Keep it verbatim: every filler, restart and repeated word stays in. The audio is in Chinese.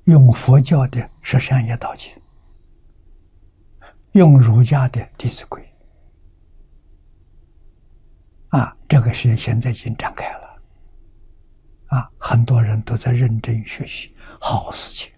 用佛教的十善业道经，用儒家的《弟子规》，啊，这个是现在已经展开了，啊，很多人都在认真学习，好事情。